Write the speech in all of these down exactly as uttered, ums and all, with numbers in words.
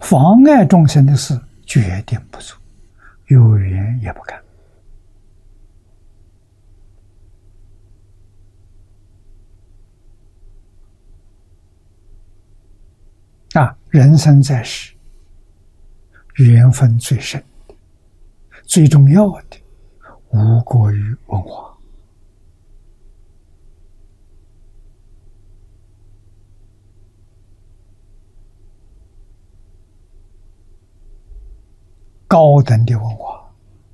妨碍众生的事，决定不做，有缘也不干。啊，人生在世，缘分最深的、最重要的，无过于文化。高等的文化，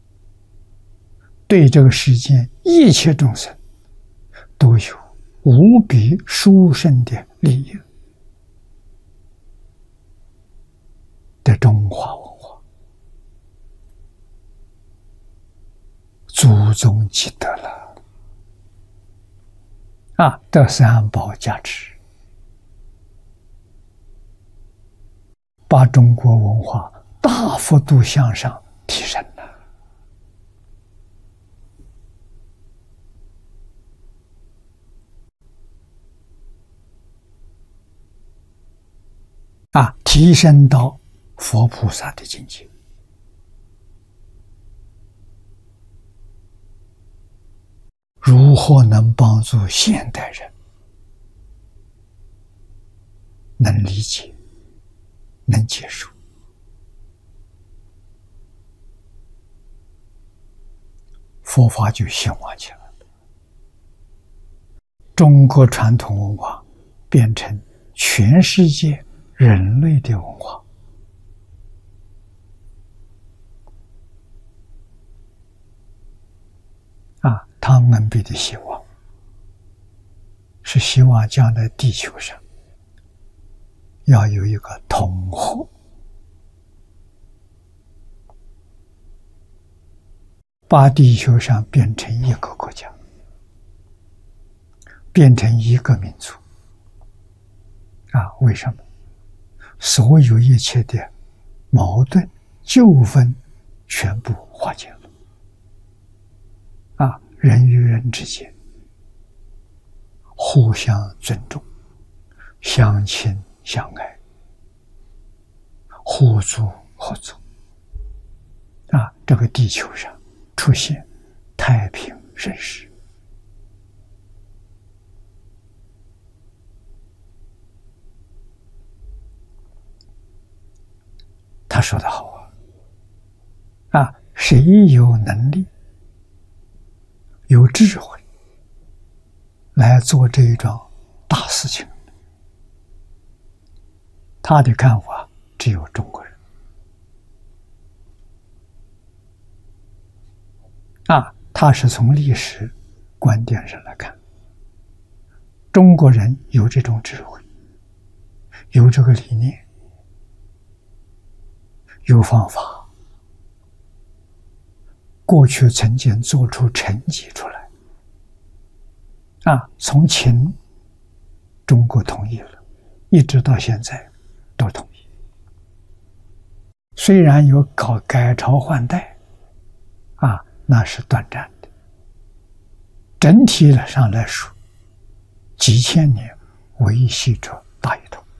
对这个世间一切众生都有无比殊胜的利益的中华文化，祖宗积德了啊！得三宝加持，把中国文化大幅度向上提升了啊！提升到佛菩萨的境界。如何能帮助现代人能理解、能接受？佛法就兴旺起来了，中国传统文化变成全世界人类的文化。啊，他们比的希望是希望将来地球上要有一个统合，把地球上变成一个国家，变成一个民族。啊，为什么？所有一切的矛盾、纠纷全部化解了。啊，人与人之间互相尊重，相亲相爱，互助合作。啊，这个地球上出现太平盛世。他说得好啊，啊，谁有能力、有智慧来做这一桩大事情？他的看法只有中国人。啊，他是从历史观点上来看，中国人有这种智慧，有这个理念，有方法，过去曾经做出成绩出来。啊，从秦中国统一了，一直到现在都统一。虽然有搞改朝换代，啊，那是短暂的。整体上来说，几千年维系着大一统。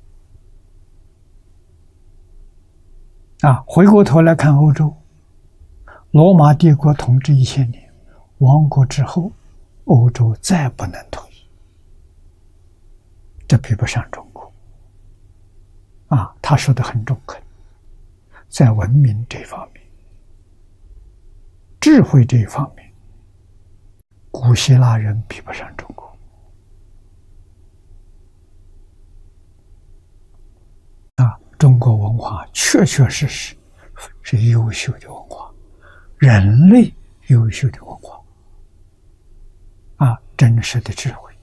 啊，回过头来看欧洲，罗马帝国统治一千年，亡国之后，欧洲再不能统一，这比不上中国。啊，他说的很中肯，在文明这方面、智慧这一方面，古希腊人比不上中国。啊，中国文化确确实实是优秀的文化，人类优秀的文化。啊，真实的智慧。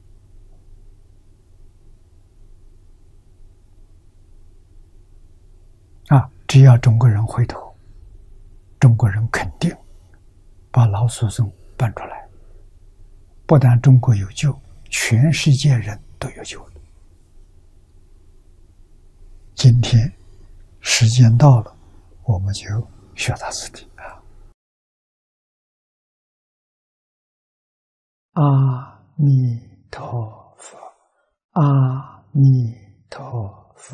啊，只要中国人回头，中国人肯定把老祖宗搬出来，不但中国有救，全世界人都有救了。今天时间到了，我们就学到此地啊。阿弥陀佛，阿弥陀佛。